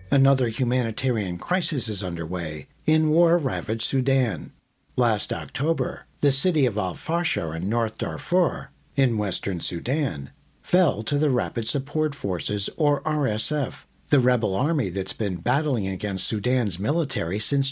Another humanitarian crisis is underway in war-ravaged Sudan. Last October, the city of Al-Fashar in North Darfur, in western Sudan, fell to the Rapid Support Forces, or RSF, the rebel army that's been battling against Sudan's military since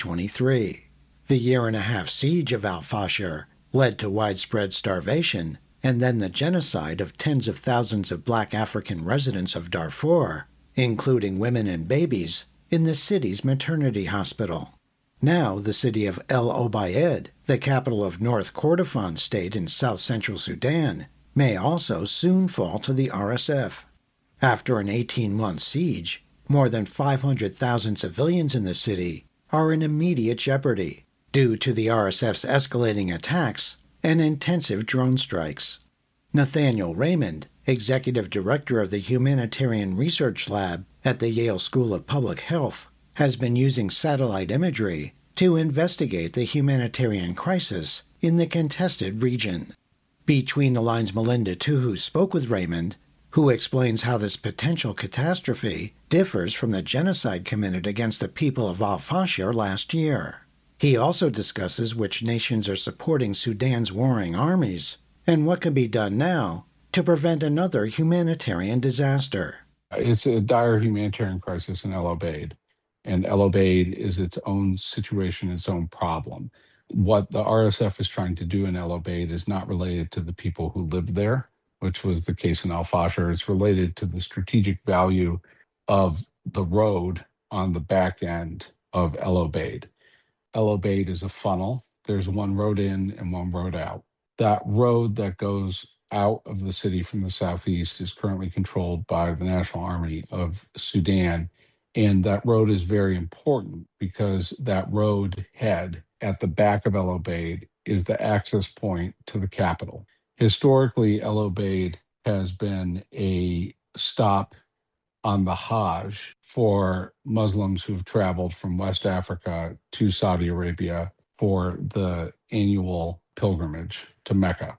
2023. The year-and-a-half siege of Al-Fashar led to widespread starvation and then the genocide of tens of thousands of black African residents of Darfur, including women and babies, in the city's maternity hospital. Now the city of El Obeid, the capital of North Kordofan state in south-central Sudan, may also soon fall to the RSF. After an 18-month siege, more than 500,000 civilians in the city are in immediate jeopardy due to the RSF's escalating attacks and intensive drone strikes. Nathaniel Raymond, executive director of the Humanitarian Research Lab at the Yale School of Public Health, has been using satellite imagery to investigate the humanitarian crisis in the contested region. Between the Lines' Melinda Tuhu spoke with Raymond, who explains how this potential catastrophe differs from the genocide committed against the people of Al-Fashar last year. He also discusses which nations are supporting Sudan's warring armies and what can be done now to prevent another humanitarian disaster. It's a dire humanitarian crisis in El Obeid, and El Obeid is its own situation, its own problem. What the RSF is trying to do in El Obeid is not related to the people who live there, which was the case in Al-Fashar. It's related to the strategic value of the road on the back end of El Obeid. El Obeid is a funnel. There's one road in and one road out. That road that goes out of the city from the southeast is currently controlled by the National Army of Sudan. And that road is very important because that road head at the back of El Obeid is the access point to the capital. Historically, El Obeid has been a stop on the Hajj for Muslims who've traveled from West Africa to Saudi Arabia for the annual pilgrimage to Mecca.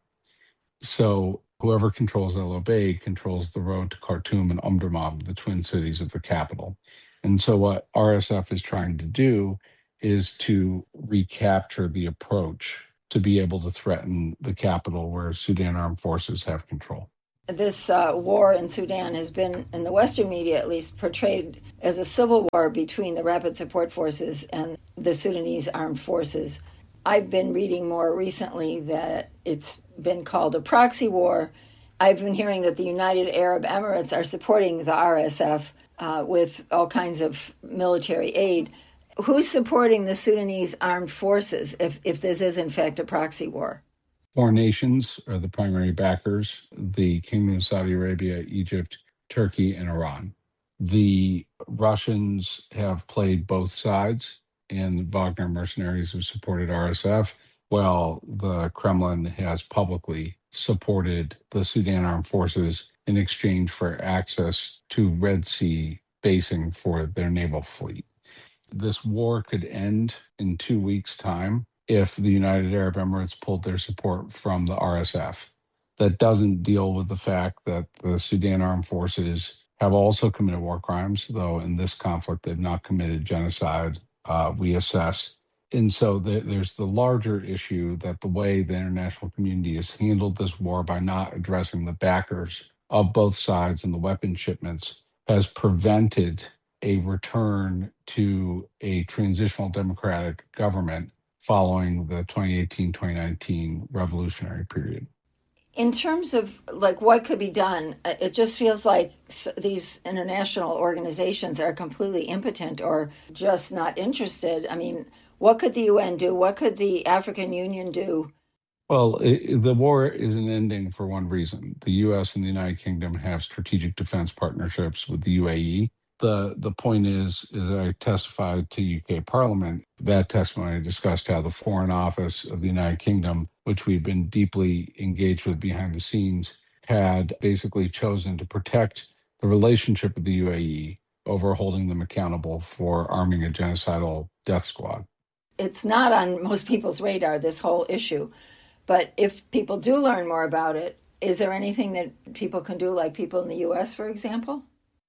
So whoever controls El Obeid controls the road to Khartoum and Omdurman, the twin cities of the capital. And so what RSF is trying to do is to recapture the approach to be able to threaten the capital where Sudan armed forces have control. This war in Sudan has been, in the Western media at least, portrayed as a civil war between the Rapid Support Forces and the Sudanese armed forces. I've been reading more recently that it's been called a proxy war. I've been hearing that the United Arab Emirates are supporting the RSF with all kinds of military aid. Who's supporting the Sudanese armed forces if this is in fact a proxy war? Foreign nations are the primary backers: the Kingdom of Saudi Arabia, Egypt, Turkey, and Iran. The Russians have played both sides, and the Wagner mercenaries have supported RSF, while the Kremlin has publicly supported the Sudan armed forces in exchange for access to Red Sea basing for their naval fleet. This war could end in 2 weeks' time if the United Arab Emirates pulled their support from the RSF. That doesn't deal with the fact that the Sudan armed forces have also committed war crimes, though in this conflict they've not committed genocide, we assess. And so there's the larger issue that the way the international community has handled this war by not addressing the backers of both sides and the weapon shipments has prevented a return to a transitional democratic government following the 2018-2019 revolutionary period. In terms of what could be done, it just feels like these international organizations are completely impotent or just not interested. I mean, what could the UN do? What could the African Union do? Well, the war isn't ending for one reason. The U.S. and the United Kingdom have strategic defense partnerships with the UAE. The point is, as I testified to UK Parliament, that testimony discussed how the Foreign Office of the United Kingdom, which we've been deeply engaged with behind the scenes, had basically chosen to protect the relationship with the UAE over holding them accountable for arming a genocidal death squad. It's not on most people's radar, this whole issue. But if people do learn more about it, is there anything that people can do, like people in the U.S., for example?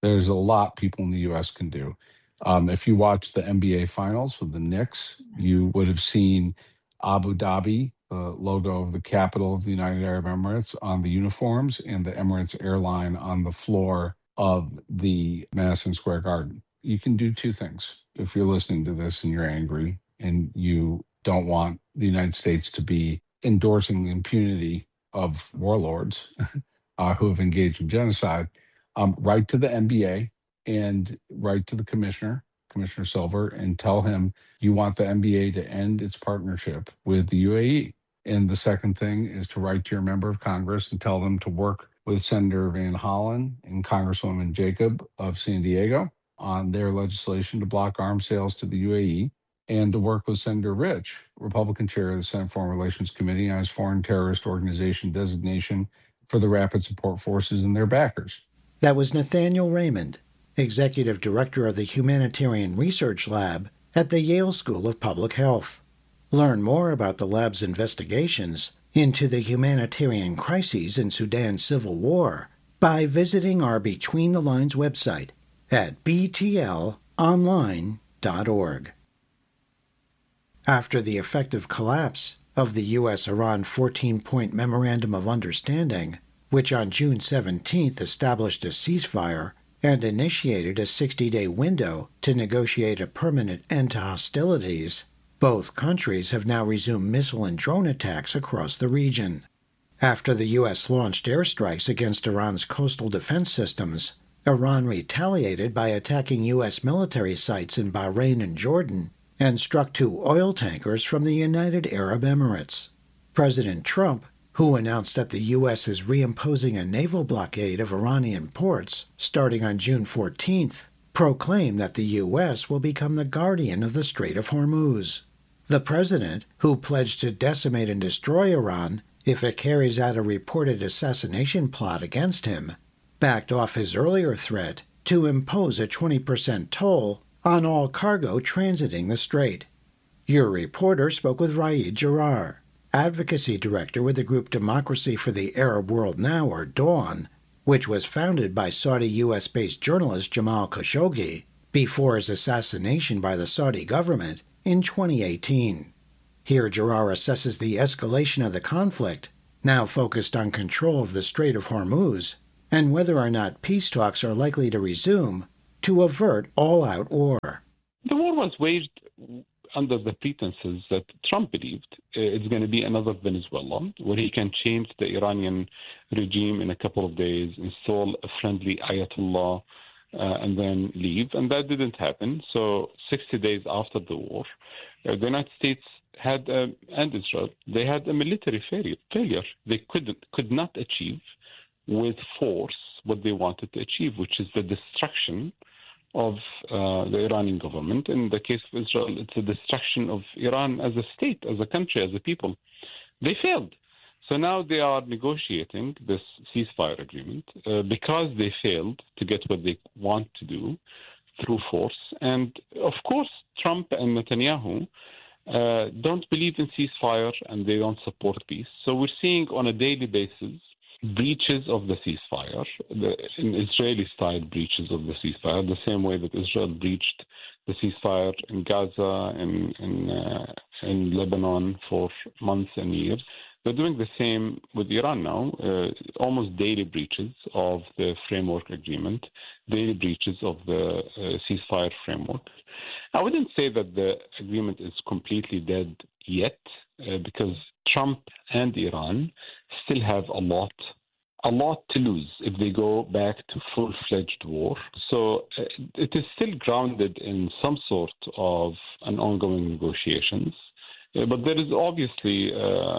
There's a lot people in the U.S. can do. If you watch the NBA Finals with the Knicks, you would have seen Abu Dhabi, the logo of the capital of the United Arab Emirates, on the uniforms, and the Emirates airline on the floor of the Madison Square Garden. You can do two things if you're listening to this and you're angry and you don't want the United States to be endorsing the impunity of warlords who have engaged in genocide. Write to the NBA and write to the Commissioner Silver, and tell him you want the NBA to end its partnership with the UAE. And the second thing is to write to your member of Congress and tell them to work with Senator Van Hollen and Congresswoman Jacob of San Diego on their legislation to block arms sales to the UAE, and to work with Senator Rich, Republican chair of the Senate Foreign Relations Committee, on his foreign terrorist organization designation for the Rapid Support Forces and their backers. That was Nathaniel Raymond, Executive Director of the Humanitarian Research Lab at the Yale School of Public Health. Learn more about the lab's investigations into the humanitarian crises in Sudan's civil war by visiting our Between the Lines website at btlonline.org. After the effective collapse of the U.S.-Iran 14-point Memorandum of Understanding, which on June 17th established a ceasefire and initiated a 60-day window to negotiate a permanent end to hostilities, both countries have now resumed missile and drone attacks across the region. After the U.S. launched airstrikes against Iran's coastal defense systems, Iran retaliated by attacking U.S. military sites in Bahrain and Jordan and struck 2 oil tankers from the United Arab Emirates. President Trump, who announced that the U.S. is reimposing a naval blockade of Iranian ports starting on June 14th, proclaimed that the U.S. will become the guardian of the Strait of Hormuz. The president, who pledged to decimate and destroy Iran if it carries out a reported assassination plot against him, backed off his earlier threat to impose a 20% toll on all cargo transiting the strait. Your reporter spoke with Raed Jarrar, advocacy director with the group Democracy for the Arab World Now, or DAWN, which was founded by Saudi U.S.-based journalist Jamal Khashoggi before his assassination by the Saudi government in 2018. Here Jarrar assesses the escalation of the conflict, now focused on control of the Strait of Hormuz, and whether or not peace talks are likely to resume to avert all-out war. The war was waged under the pretenses that Trump believed it's going to be another Venezuela, where he can change the Iranian regime in a couple of days, install a friendly Ayatollah, and then leave. And that didn't happen. So 60 days after the war, the United States had, and Israel, they had a military failure. They could not achieve with force what they wanted to achieve, which is the destruction of the Iranian government. In the case of Israel, it's a destruction of Iran as a state, as a country, as a people. They failed. So now they are negotiating this ceasefire agreement because they failed to get what they want to do through force. And of course, Trump and Netanyahu don't believe in ceasefire and they don't support peace. So we're seeing on a daily basis breaches of the ceasefire, in Israeli-style breaches of the ceasefire, the same way that Israel breached the ceasefire in Gaza and in Lebanon for months and years. They're doing the same with Iran now, almost daily breaches of the framework agreement, daily breaches of the ceasefire framework. I wouldn't say that the agreement is completely dead yet, because Trump and Iran still have a lot to lose if they go back to full-fledged war. So it is still grounded in some sort of an ongoing negotiations. But there is obviously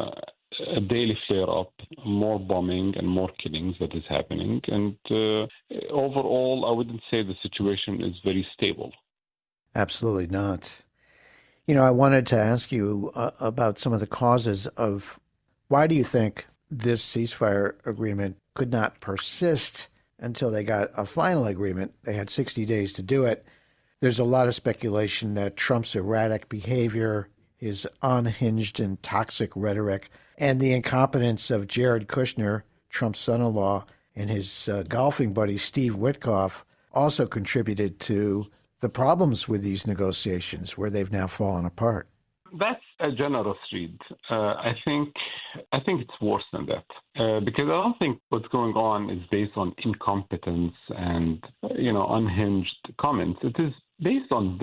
a daily flare-up, more bombing and more killings that is happening. And overall, I wouldn't say the situation is very stable. Absolutely not. You know, I wanted to ask you about some of the causes of why do you think this ceasefire agreement could not persist until they got a final agreement? They had 60 days to do it. There's a lot of speculation that Trump's erratic behavior, his unhinged and toxic rhetoric, and the incompetence of Jared Kushner, Trump's son-in-law, and his golfing buddy Steve Witkoff also contributed to the problems with these negotiations where they've now fallen apart. That's a generous read. I think it's worse than that because I don't think what's going on is based on incompetence and unhinged comments. It is based on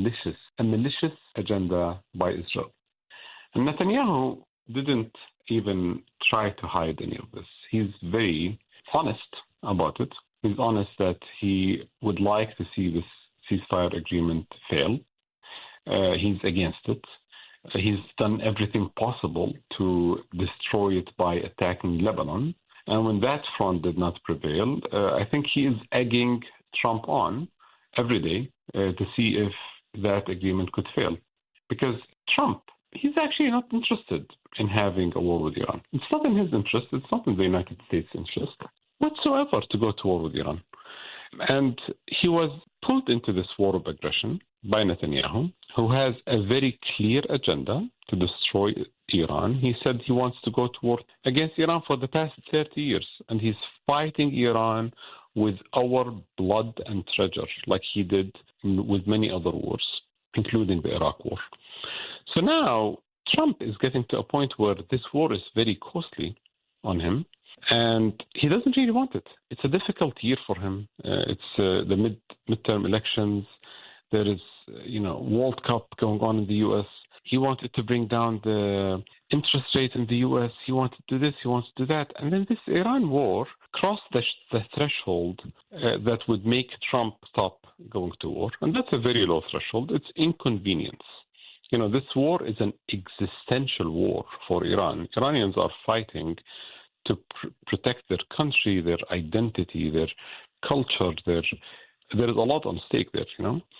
a malicious agenda by Israel. And Netanyahu didn't even try to hide any of this. He's very honest about it. He's honest that he would like to see this ceasefire agreement fail. He's against it. He's done everything possible to destroy it by attacking Lebanon. And when that front did not prevail, I think he is egging Trump on every day to see if that agreement could fail. Because Trump, he's actually not interested in having a war with Iran. It's not in his interest. It's not in the United States' interest whatsoever to go to war with Iran. And he was pulled into this war of aggression by Netanyahu, who has a very clear agenda to destroy Iran. He said he wants to go to war against Iran for the past 30 years, and he's fighting Iran with our blood and treasure, like he did with many other wars, including the Iraq War. So now Trump is getting to a point where this war is very costly on him, and he doesn't really want it. It's a difficult year for him. It's the midterm elections. There is, World Cup going on in the U.S. He wanted to bring down the interest rate in the U.S. He wanted to do this. He wants to do that. And then this Iran war crossed the threshold that would make Trump stop going to war. And that's a very low threshold. It's inconvenience. This war is an existential war for Iran. Iranians are fighting to protect their country, their identity, their culture. There is a lot on stake there,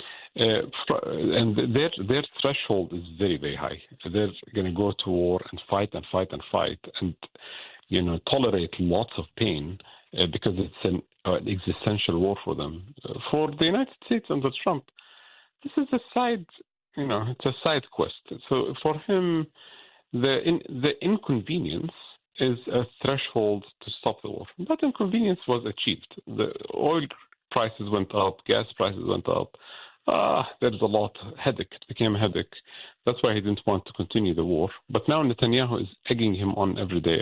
and their threshold is very, very high. They're going to go to war and fight and fight and fight, and tolerate lots of pain because it's an existential war for them. For the United States under Trump, this is a side. It's a side quest. So for him, the inconvenience is a threshold to stop the war. That inconvenience was achieved. The oil prices went up, gas prices went up. There's a lot headache. It became a headache. That's why he didn't want to continue the war. But now Netanyahu is egging him on every day.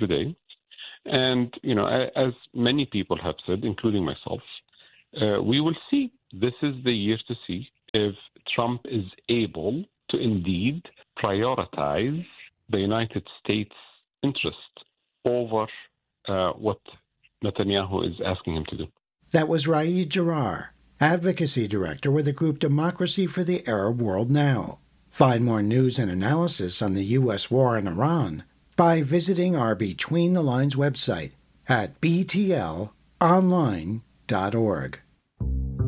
And, as many people have said, including myself, we will see. This is the year to see if Trump is able to indeed prioritize the United States' interest over what Netanyahu is asking him to do. That was Raed Jarrar, Advocacy Director with the group Democracy for the Arab World Now. Find more news and analysis on the U.S. war in Iran by visiting our Between the Lines website at btlonline.org.